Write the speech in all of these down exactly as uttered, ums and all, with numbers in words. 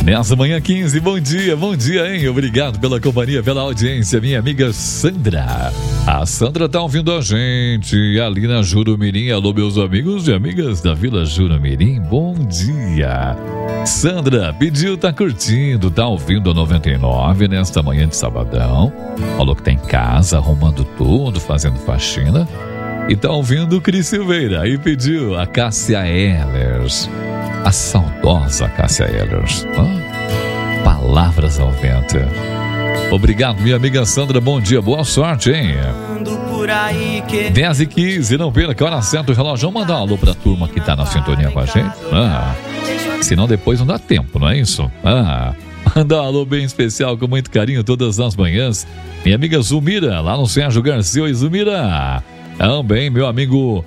Nessa manhã quinze, bom dia, bom dia, hein? Obrigado pela companhia, pela audiência, minha amiga Sandra. A Sandra tá ouvindo a gente ali na Jurumirim. Alô, meus amigos e amigas da Vila Jurumirim, bom dia. Sandra pediu, tá curtindo, tá ouvindo a noventa e nove nesta manhã de sabadão. Falou que tá em casa, arrumando tudo, fazendo faxina. E tá ouvindo o Cris Silveira. E pediu a Cássia Ehlers. A saudosa Cássia Ehlers. Ah, palavras ao vento. Obrigado, minha amiga Sandra. Bom dia, boa sorte, hein? dez e quinze, não perca a hora certa o relógio. Vamos mandar um alô pra turma que tá na sintonia com a gente. Ah, senão depois não dá tempo, não é isso? Ah, mandar um alô bem especial, com muito carinho, todas as manhãs. Minha amiga Zumira, lá no Sérgio Garcia. Oi, Zumira. Também meu amigo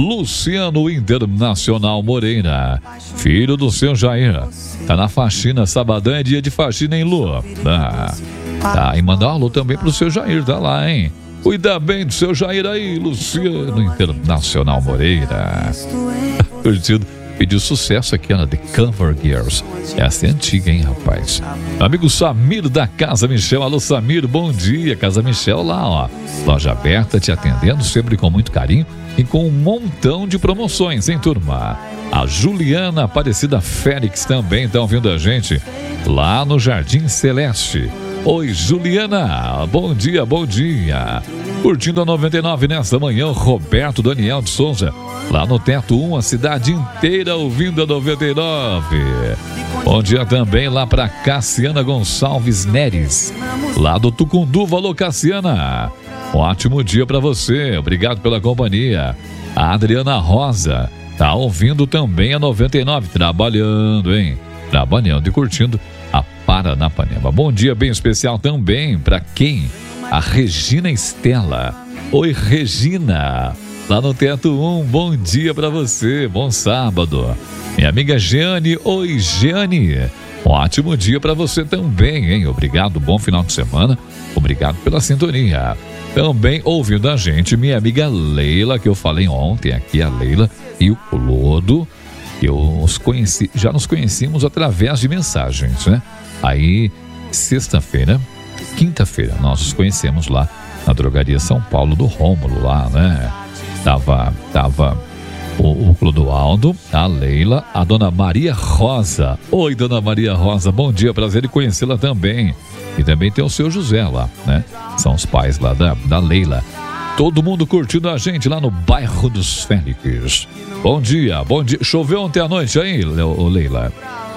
Luciano Internacional Moreira, filho do seu Jair. Tá na faxina, sabadão é dia de faxina, hein, Lu? Ah, tá, e mandar um alô também pro seu Jair, tá lá, hein? Cuida bem do seu Jair aí, Luciano Internacional Moreira. Curtido. Pediu sucesso aqui, Ana, The Cover Girls. Essa é antiga, hein, rapaz? Amigo Samir da Casa Michel. Alô, Samir, bom dia. Casa Michel lá, ó. Loja aberta, te atendendo sempre com muito carinho e com um montão de promoções, hein, turma? A Juliana Aparecida Félix também está ouvindo a gente lá no Jardim Celeste. Oi, Juliana. Bom dia, bom dia. Curtindo a noventa e nove nessa manhã, Roberto Daniel de Souza. Lá no Teto um, a cidade inteira ouvindo a noventa e nove. Bom dia também lá para Cassiana Gonçalves Neres, lá do Tucunduva. Alô, Cassiana. Um ótimo dia para você. Obrigado pela companhia. A Adriana Rosa tá ouvindo também a noventa e nove, trabalhando, hein? Trabalhando e curtindo a Paranapanema. Bom dia bem especial também para quem? A Regina Estela. Oi, Regina. Lá no Teto um, bom dia pra você, bom sábado. Minha amiga Jeane, oi Jeane. Um ótimo dia pra você também, hein? Obrigado, bom final de semana. Obrigado pela sintonia. Também ouvindo a gente, minha amiga Leila, que eu falei ontem aqui, a Leila e o Clodo. Eu os conheci, já nos conhecemos através de mensagens, né? Aí, sexta-feira, quinta-feira, nós nos conhecemos lá na Drogaria São Paulo do Rômulo, lá, né? Tava, tava o, o Clodoaldo, a Leila, a Dona Maria Rosa. Oi, Dona Maria Rosa, bom dia, prazer em conhecê-la também. E também tem o seu José lá, né? São os pais lá da, da Leila. Todo mundo curtindo a gente lá no bairro dos Félix. Bom dia, bom dia. Choveu ontem à noite aí, Le, Leila?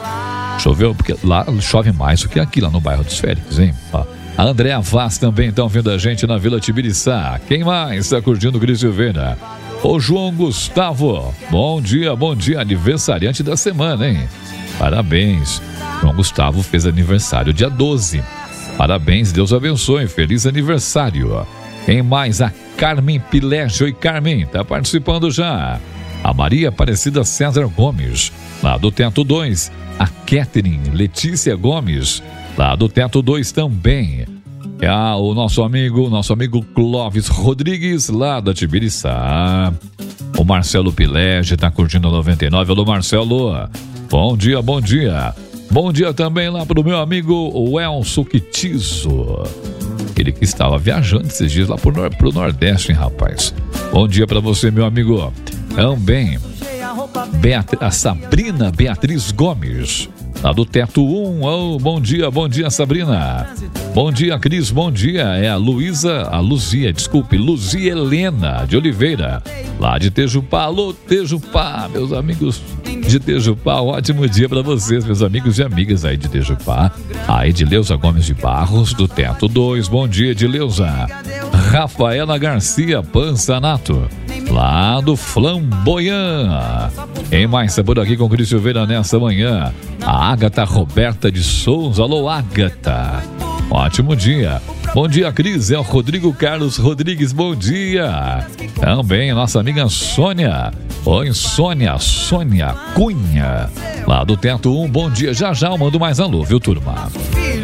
Choveu, porque lá chove mais do que aqui, lá no bairro dos Félix, hein? Ó. A Andréa Vaz também está ouvindo a gente na Vila Tibiriçá. Quem mais está curtindo o Cris Silveira? O João Gustavo. Bom dia, bom dia. Aniversariante da semana, hein? Parabéns. João Gustavo fez aniversário dia doze. Parabéns, Deus abençoe. Feliz aniversário. Quem mais? A Carmen Pilégio. Oi, Carmen. Está participando já. A Maria Aparecida César Gomes, lá do Teto dois. A Catherine Letícia Gomes, lá do Teto dois também. É o nosso amigo, nosso amigo Clóvis Rodrigues, lá da Tibiriçá. O Marcelo Pilege tá curtindo a noventa e nove. Alô, Marcelo. Bom dia, bom dia. Bom dia também lá pro meu amigo o Elson Quitizo. Ele que estava viajando esses dias lá pro, nor- pro Nordeste, hein, rapaz. Bom dia pra você, meu amigo. Também Beat- a Sabrina Beatriz Gomes, lá do Teto um. Oh, bom dia, bom dia, Sabrina. Bom dia, Cris, bom dia. É a Luísa, a Luzia, desculpe, Luzia Helena de Oliveira, lá de Tejupá. Alô, Tejupá, meus amigos de Tejupá. Um ótimo dia para vocês, meus amigos e amigas aí de Tejupá. A Edileuza Gomes de Barros, do Teto dois. Bom dia, Edileuza. Rafaela Garcia Pansanato, lá do Flamboyant. Quem mais está por aqui com o Cris Silveira nessa manhã? A Ágata Roberta de Souza. Alô, Ágata. Ótimo dia. Bom dia, Cris. É o Rodrigo Carlos Rodrigues. Bom dia. Também nossa amiga Sônia. Oi, Sônia. Sônia Cunha, lá do Teto um. Bom dia. Já já eu mando mais alô, viu, turma?